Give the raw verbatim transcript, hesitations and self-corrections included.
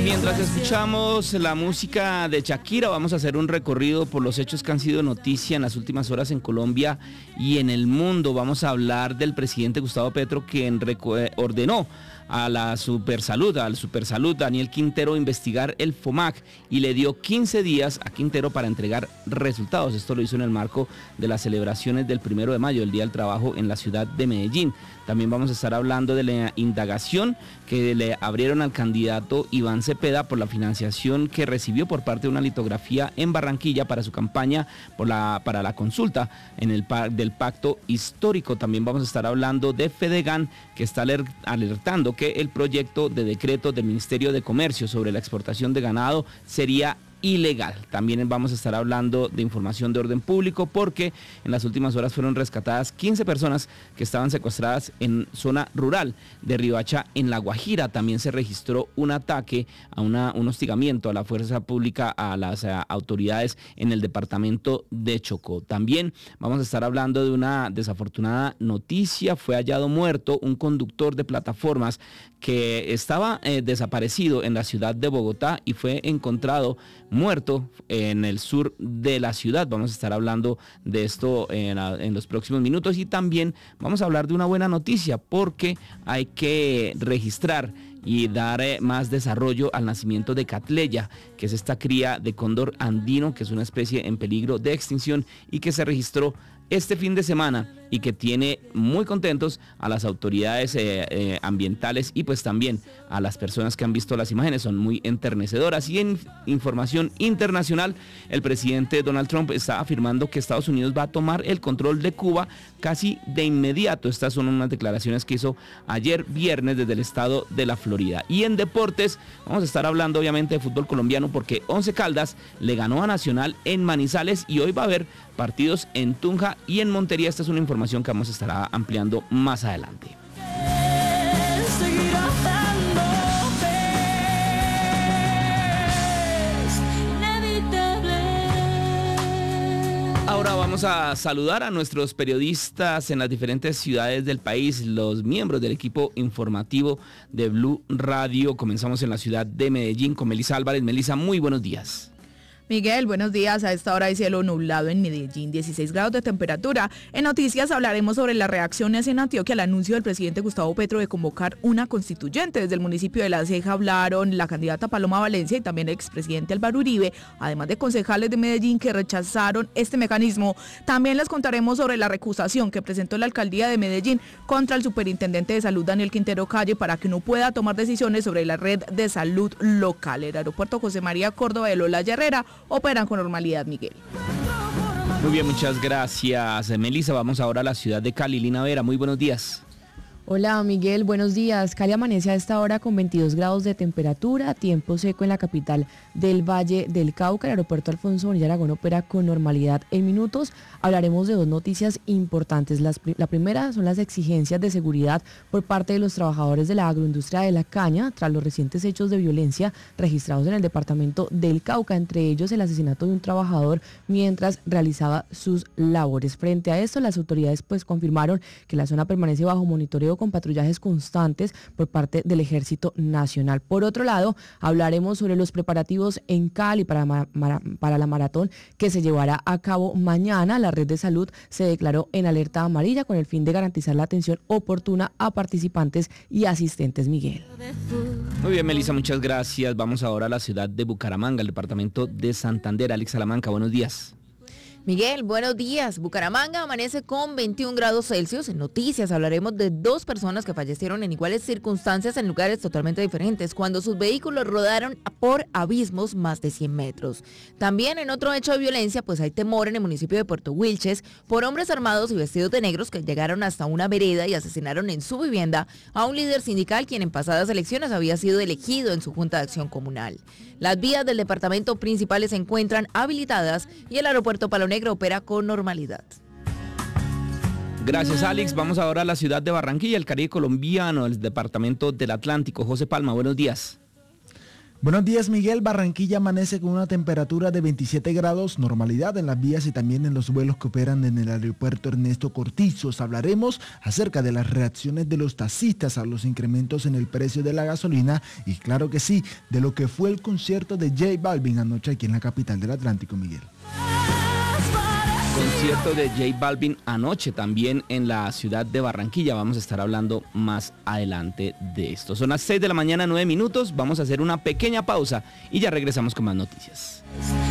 Mientras escuchamos la música de Shakira, vamos a hacer un recorrido por los hechos que han sido noticia en las últimas horas en Colombia y en el mundo. Vamos a hablar del presidente Gustavo Petro, quien ordenó a la Supersalud, al Supersalud Daniel Quintero, investigar el FOMAC y le dio quince días a Quintero para entregar resultados. Esto lo hizo en el marco de las celebraciones del primero de mayo, el Día del Trabajo en la ciudad de Medellín. También vamos a estar hablando de la indagación que le abrieron al candidato Iván Cepeda por la financiación que recibió por parte de una litografía en Barranquilla para su campaña por la, para la consulta en el del pacto histórico. También vamos a estar hablando de Fedegan, que está alertando que el proyecto de decreto del Ministerio de Comercio sobre la exportación de ganado sería ilegal. También vamos a estar hablando de información de orden público porque en las últimas horas fueron rescatadas quince personas que estaban secuestradas en zona rural de Riohacha, en La Guajira. También se registró un ataque, a una, un hostigamiento a la fuerza pública, a las a, autoridades en el departamento de Chocó. También vamos a estar hablando de una desafortunada noticia. Fue hallado muerto un conductor de plataformas que estaba eh, desaparecido en la ciudad de Bogotá y fue encontrado muerto en el sur de la ciudad. Vamos a estar hablando de esto en, en los próximos minutos y también vamos a hablar de una buena noticia porque hay que registrar y dar eh, más desarrollo al nacimiento de Catleya, que es esta cría de cóndor andino, que es una especie en peligro de extinción y que se registró este fin de semana y que tiene muy contentos a las autoridades eh, eh, ambientales y pues también a las personas que han visto las imágenes. Son muy enternecedoras. Y en información internacional, el presidente Donald Trump está afirmando que Estados Unidos va a tomar el control de Cuba casi de inmediato. Estas son unas declaraciones que hizo ayer viernes desde el estado de la Florida. Y en deportes vamos a estar hablando obviamente de fútbol colombiano porque Once Caldas le ganó a Nacional en Manizales y hoy va a haber partidos en Tunja y en Montería. Esta es una información que vamos a estar ampliando más adelante. Ahora vamos a saludar a nuestros periodistas en las diferentes ciudades del país, los miembros del equipo informativo de Blue Radio. Comenzamos en la ciudad de Medellín con Melisa Álvarez. Melisa, muy buenos días. Miguel, buenos días. A esta hora hay cielo nublado en Medellín, dieciséis grados de temperatura. En noticias hablaremos sobre las reacciones en Antioquia al anuncio del presidente Gustavo Petro de convocar una constituyente. Desde el municipio de La Ceja hablaron la candidata Paloma Valencia y también el expresidente Álvaro Uribe, además de concejales de Medellín que rechazaron este mecanismo. También les contaremos sobre la recusación que presentó la alcaldía de Medellín contra el superintendente de salud Daniel Quintero Calle para que no pueda tomar decisiones sobre la red de salud local. El aeropuerto José María Córdoba de Lola Herrera operan con normalidad, Miguel. Muy bien, muchas gracias, Melisa. Vamos ahora a la ciudad de Cali. Lina Vera, muy buenos días. Hola Miguel, buenos días. Cali amanece a esta hora con veintidós grados de temperatura, tiempo seco en la capital del Valle del Cauca. El aeropuerto Alfonso Bonilla Aragón opera con normalidad. En minutos hablaremos de dos noticias importantes. Las, la primera son las exigencias de seguridad por parte de los trabajadores de la agroindustria de la caña tras los recientes hechos de violencia registrados en el departamento del Cauca, entre ellos el asesinato de un trabajador mientras realizaba sus labores. Frente a esto, las autoridades pues confirmaron que la zona permanece bajo monitoreo con patrullajes constantes por parte del Ejército Nacional. Por otro lado, hablaremos sobre los preparativos en Cali para, para la maratón que se llevará a cabo mañana. La red de salud se declaró en alerta amarilla con el fin de garantizar la atención oportuna a participantes y asistentes. Miguel. Muy bien, Melisa, muchas gracias. Vamos ahora a la ciudad de Bucaramanga, el departamento de Santander. Alex Salamanca, buenos días. Miguel, buenos días. Bucaramanga amanece con veintiún grados Celsius. En noticias hablaremos de dos personas que fallecieron en iguales circunstancias en lugares totalmente diferentes cuando sus vehículos rodaron por abismos más de cien metros. También en otro hecho de violencia, pues hay temor en el municipio de Puerto Wilches por hombres armados y vestidos de negros que llegaron hasta una vereda y asesinaron en su vivienda a un líder sindical quien en pasadas elecciones había sido elegido en su Junta de Acción Comunal. Las vías del departamento principales se encuentran habilitadas y el aeropuerto Palo Negro opera con normalidad. Gracias, Alex. Vamos ahora a la ciudad de Barranquilla, el Caribe colombiano, el departamento del Atlántico. José Palma, buenos días. Buenos días, Miguel. Barranquilla amanece con una temperatura de veintisiete grados, normalidad en las vías y también en los vuelos que operan en el aeropuerto Ernesto Cortizos. Hablaremos acerca de las reacciones de los taxistas a los incrementos en el precio de la gasolina y, claro que sí, de lo que fue el concierto de J Balvin anoche aquí en la capital del Atlántico, Miguel. Concierto de J Balvin anoche también en la ciudad de Barranquilla. Vamos a estar hablando más adelante de esto. Son las seis de la mañana, nueve minutos. Vamos a hacer una pequeña pausa y ya regresamos con más noticias.